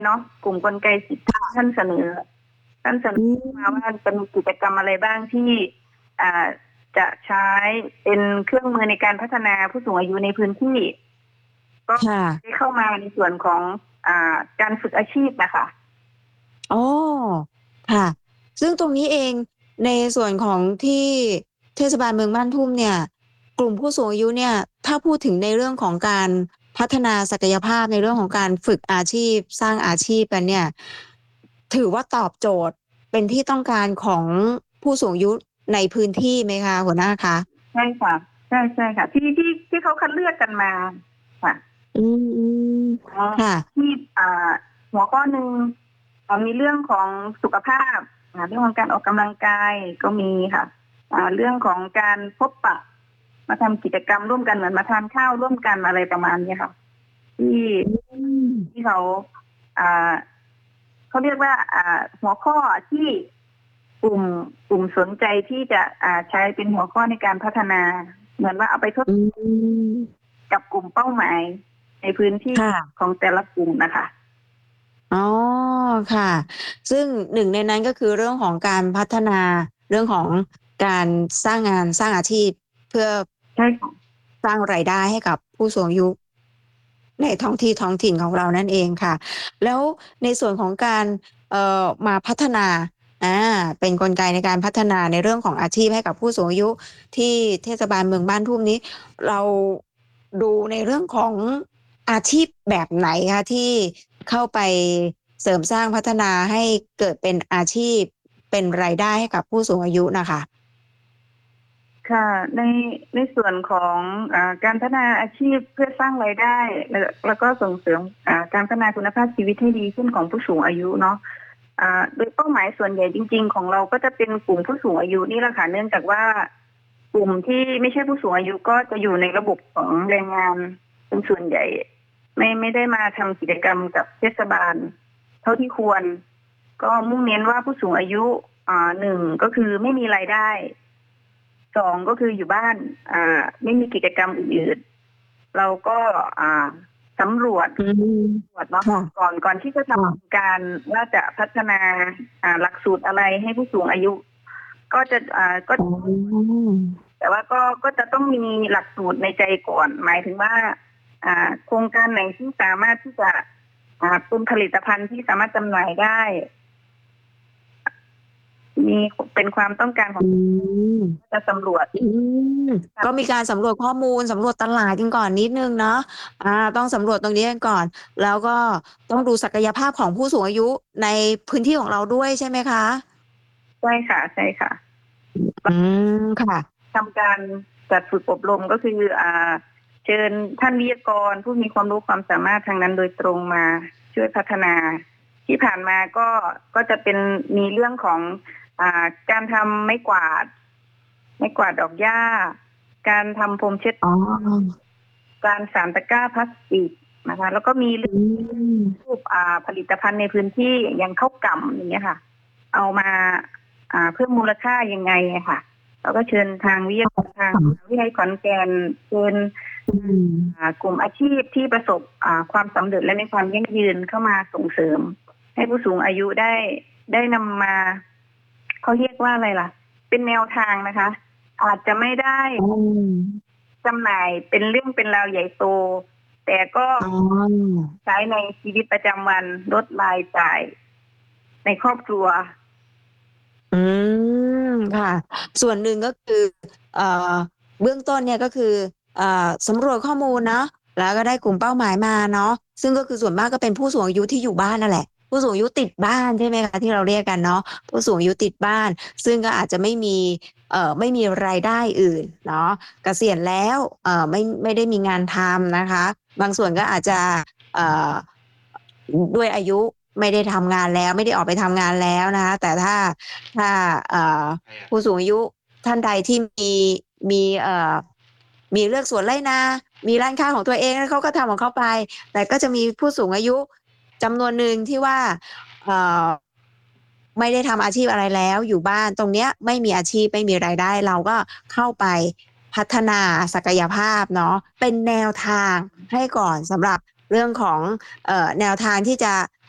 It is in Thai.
เนาะกลุ่มกลไกสิทธิท่านเสนออืมามว่าเป็นกิจกรรมอะไรบ้างที่อ่าจะใช้เป็นเครื่องมือในการพัฒนาผู้สูงอายุในพื้นที่ก็ค่ะได้เข้ามาในส่วนของการฝึกอาชีพนะคะอ๋อค่ะซึ่งตรงนี้เองในส่วนของที่เทศบาลเมืองบ้านทุ่มเนี่ยกลุ่มผู้สูงอายุเนี่ยถ้าพูดถึงในเรื่องของการพัฒนาศักยภาพในเรื่องของการฝึกอาชีพสร้างอาชีพกันเนี่ยถือว่าตอบโจทย์เป็นที่ต้องการของผู้สูงอายุในพื้นที่ไหมคะหัวหน้าคะใช่ค่ะใช่ค่ะที่เขาคัดเลือกกันมาค่ะอืมอืมอ๋อค่ะที่หัวข้อหนึ่งมีเรื่องของสุขภาพเรื่องของการออกกำลังกายก็มีค่ะเรื่องของการพบปะมาทำกิจกรรมร่วมกันเหมือนมาทานข้าวร่วมกันอะไรประมาณนี้ค่ะที่อืมที่เขาอ่าเขาเรียกว่าหัวข้อที่กลุ่มกลุ่มสนใจที่จะใช้เป็นหัวข้อในการพัฒนาเหมือนว่าเอาไปทดอืมกับกลุ่มเป้าหมายในพื้นที่ค่ะของแต่ละกลุ่มนะคะอ๋อค่ะซึ่งหนึ่งในนั้นก็คือเรื่องของการพัฒนาเรื่องของการสร้างงานสร้างอาชีพเพื่อใช่ค่ะสร้างรายได้ให้กับผู้สูงอายุในท้องที่ท้องถิ่นของเรานั่นเองค่ะแล้วในส่วนของการมาพัฒนาอ่าเป็นกลไกในการพัฒนาในเรื่องของอาชีพให้กับผู้สูงอายุที่เทศบาลเมืองบ้านทุ่มนี้เราดูในเรื่องของอาชีพแบบไหนคะที่เข้าไปเสริมสร้างพัฒนาให้เกิดเป็นอาชีพเป็นรายได้ให้กับผู้สูงอายุนะคะค่ะในส่วนของการพัฒนาอาชีพเพื่อสร้างรายได้แล้วก็ส่งเสริมการพัฒนาคุณภาพชีวิตให้ดีขึ้นของผู้สูงอายุเนาะโดยเป้าหมายส่วนใหญ่จริงๆของเราก็จะเป็นกลุ่มผู้สูงอายุนี่แหละค่ะเนื่องจากว่ากลุ่มที่ไม่ใช่ผู้สูงอายุก็จะอยู่ในระบบของแรงงานเป็นส่วนใหญ่ไม่ได้มาทำกิจกรรมกับเทศบาลเท่าที่ควรก็มุ่งเน้นว่าผู้สูงอายุหนึ่งก็คือไม่มีรายได้ สองก็คืออยู่บ้านไม่มีกิจกรรมอื่นๆเราก็อ่าสำรวจอืมเนาะค่ะก่อนที่จะค่ะทำการว่าจะพัฒนาหลักสูตรอะไรให้ผู้สูงอายุก็จะก็อ๋อแต่ว่าก็จะต้องมีหลักสูตรในใจก่อนหมายถึงว่าโครงการไหนที่สามารถที่จะเป็นผลิตภัณฑ์ที่สามารถจำหน่ายได้มีเป็นความต้องการของอืมจะสำรวจอืมก็มีการสำรวจข้อมูลสำรวจตลาดกันก่อนนิดนึงเนาะต้องสำรวจตรงนี้กันก่อนแล้วก็ต้องดูศักยภาพของผู้สูงอายุในพื้นที่ของเราด้วยใช่ไหมคะใช่ค่ะใช่ค่ะอืมค่ะทำการจัดฝึกอบรมก็คือเชิญท่านวิทยากรผู้มีความรู้ความสามารถทางนั้นโดยตรงมาช่วยพัฒนาที่ผ่านมาก็จะเป็นมีเรื่องของการทำไม้กวาดดอกหญ้าการทำพรมเช็ดอ๋อการสานตะกร้าพลาสติกนะคะแล้วก็มีอืมรูปผลิตภัณฑ์ในพื้นที่อย่างข้าวกล่ำอย่างเงี้ยค่ะเอามาเพิ่มมูลค่ายังไงอะค่ะ แล้วก็เชิญทางวิทยาทางวิทยาลัยขอนแก่นเชิญอืมกลุ่มอาชีพที่ประสบความสำเร็จและมีความยั่งยืนเข้ามาส่งเสริมให้ผู้สูงอายุได้นำมาเขาเรียกว่าอะไรล่ะเป็นแนวทางนะคะอาจจะไม่ได้อืมจำหน่ายเป็นเรื่องเป็นราวใหญ่โตแต่ก็อ๋อใช้ในชีวิตประจำวันลดรายจ่ายในครอบครัวอืมค่ะส่วนหนึ่งก็คือเอ่อเบื้องต้นเนี่ยก็คือสำรวจข้อมูลเนาะแล้วก็ได้กลุ่มเป้าหมายมาเนาะซึ่งก็คือส่วนมากก็เป็นผู้สูงอายุที่อยู่บ้านนั่นแหละผู้สูงอายุติดบ้านใช่ไหมคะที่เราเรียกกันเนาะผู้สูงอายุติดบ้านซึ่งก็อาจจะไม่มีรายได้อื่นเนาะเกษียณแล้วไม่ได้มีงานทำนะคะบางส่วนก็อาจจะเอ่อด้วยอายุไม่ได้ทำงานแล้วไม่ได้ออกไปทำงานแล้วนะคะแต่ถ้าเอ่อผู้สูงอายุท่านใดที่มีเลือกสวนไร่นามีร้านค้าของตัวเองแล้วเขาก็ทำของเขาไปแต่ก็จะมีผู้สูงอายุจำนวนหนึ่งที่ว่าเอ่อไม่ได้ทำอาชีพอะไรแล้วอยู่บ้านตรงเนี้ยไม่มีอาชีพไม่มีรายได้เราก็เข้าไปพัฒนาศักยภาพเนาะเป็นแนวทางให้ก่อนสำหรับเรื่องของแนวทางที่จะ